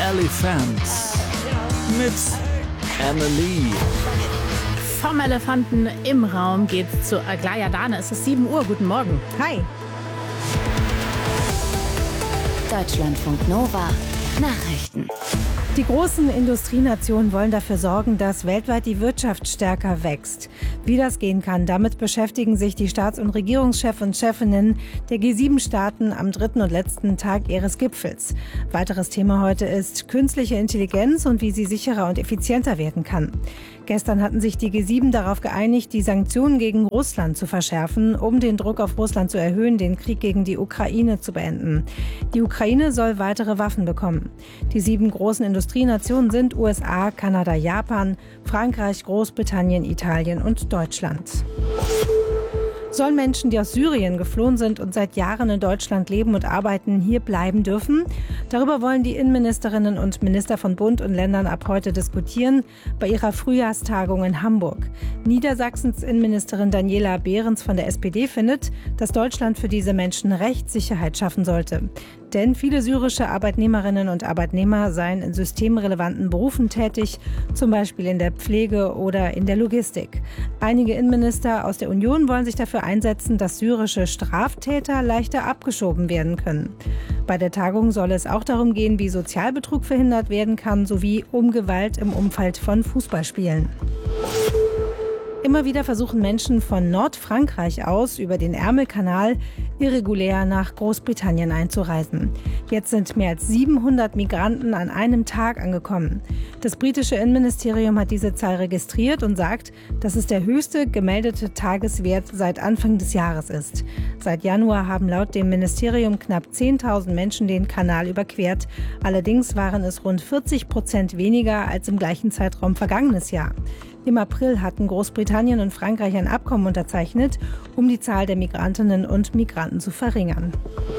Elephants mit Emily. Vom Elefanten im Raum geht's zu Aglaya Dane. Es ist 7 Uhr. Guten Morgen. Hi. Deutschlandfunk Nova Nachrichten. Die großen Industrienationen wollen dafür sorgen, dass weltweit die Wirtschaft stärker wächst. Wie das gehen kann, damit beschäftigen sich die Staats- und Regierungschefs und Chefinnen der G7-Staaten am dritten und letzten Tag ihres Gipfels. Weiteres Thema heute ist künstliche Intelligenz und wie sie sicherer und effizienter werden kann. Gestern hatten sich die G7 darauf geeinigt, die Sanktionen gegen Russland zu verschärfen, um den Druck auf Russland zu erhöhen, den Krieg gegen die Ukraine zu beenden. Die Ukraine soll weitere Waffen bekommen. Die 7 großen Industrienationen sind USA, Kanada, Japan, Frankreich, Großbritannien, Italien und Deutschland. Sollen Menschen, die aus Syrien geflohen sind und seit Jahren in Deutschland leben und arbeiten, hier bleiben dürfen? Darüber wollen die Innenministerinnen und Minister von Bund und Ländern ab heute diskutieren bei ihrer Frühjahrstagung in Hamburg. Niedersachsens Innenministerin Daniela Behrens von der SPD findet, dass Deutschland für diese Menschen Rechtssicherheit schaffen sollte. Denn viele syrische Arbeitnehmerinnen und Arbeitnehmer seien in systemrelevanten Berufen tätig, zum Beispiel in der Pflege oder in der Logistik. Einige Innenminister aus der Union wollen sich dafür einsetzen, dass syrische Straftäter leichter abgeschoben werden können. Bei der Tagung soll es auch darum gehen, wie Sozialbetrug verhindert werden kann, sowie um Gewalt im Umfeld von Fußballspielen. Immer wieder versuchen Menschen von Nordfrankreich aus über den Ärmelkanal irregulär nach Großbritannien einzureisen. Jetzt sind mehr als 700 Migranten an einem Tag angekommen. Das britische Innenministerium hat diese Zahl registriert und sagt, dass es der höchste gemeldete Tageswert seit Anfang des Jahres ist. Seit Januar haben laut dem Ministerium knapp 10.000 Menschen den Kanal überquert. Allerdings waren es rund 40% weniger als im gleichen Zeitraum vergangenes Jahr. Im April hatten Großbritannien und Frankreich ein Abkommen unterzeichnet, um die Zahl der Migrantinnen und Migranten zu verringern.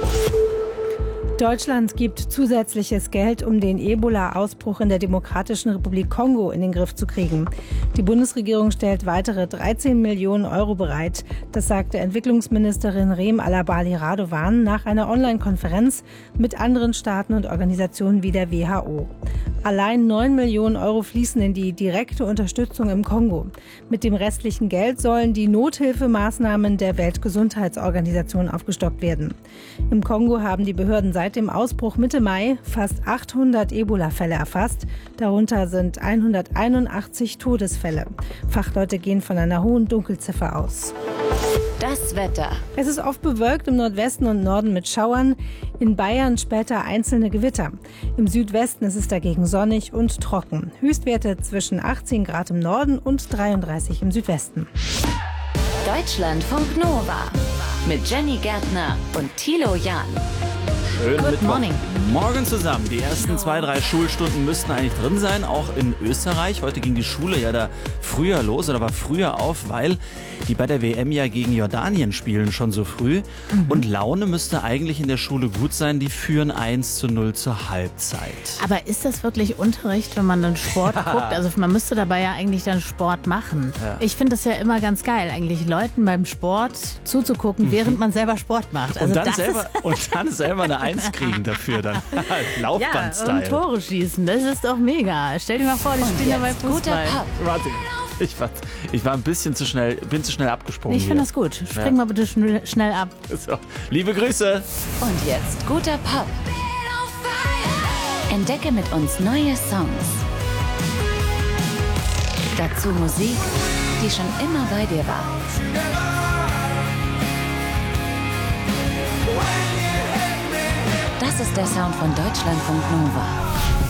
Deutschland gibt zusätzliches Geld, um den Ebola-Ausbruch in der Demokratischen Republik Kongo in den Griff zu kriegen. Die Bundesregierung stellt weitere 13 Millionen Euro bereit. Das sagte Entwicklungsministerin Rem Alabali Radovan nach einer Online-Konferenz mit anderen Staaten und Organisationen wie der WHO. Allein 9 Millionen Euro fließen in die direkte Unterstützung im Kongo. Mit dem restlichen Geld sollen die Nothilfemaßnahmen der Weltgesundheitsorganisation aufgestockt werden. Im Kongo haben die Behörden seit dem Ausbruch Mitte Mai fast 800 Ebola-Fälle erfasst. Darunter sind 181 Todesfälle. Fachleute gehen von einer hohen Dunkelziffer aus. Das Wetter. Es ist oft bewölkt im Nordwesten und Norden mit Schauern. In Bayern später einzelne Gewitter. Im Südwesten ist es dagegen sonnig und trocken. Höchstwerte zwischen 18 Grad im Norden und 33 im Südwesten. Deutschlandfunk Nova mit Jenny Gärtner und Thilo Jahn. Schönen Good morning. Morgen zusammen. Die ersten 2-3 Schulstunden müssten eigentlich drin sein, auch in Österreich. Heute ging die Schule ja da früher los oder war früher auf, weil die bei der WM ja gegen Jordanien spielen, schon so früh. Und Laune müsste eigentlich in der Schule gut sein. Die führen 1:0 zur Halbzeit. Aber ist das wirklich Unterricht, wenn man dann Sport guckt? Also man müsste dabei ja eigentlich dann Sport machen. Ja. Ich finde das ja immer ganz geil, eigentlich Leuten beim Sport zuzugucken, während man selber Sport macht. Also und dann selber eine 1 kriegen dafür dann. ja, Laufband-Style. und Tore schießen, das ist doch mega. Stell dir mal vor, die spielen dabei Jetzt guter Fußball. Pub. Warte, ich war ein bisschen zu schnell, bin zu schnell abgesprungen. Ich finde das gut. Spring mal bitte schnell ab. So, liebe Grüße. Und jetzt guter Pub. Entdecke mit uns neue Songs. Dazu Musik, die schon immer bei dir war. Das ist der Sound von Deutschlandfunk Nova.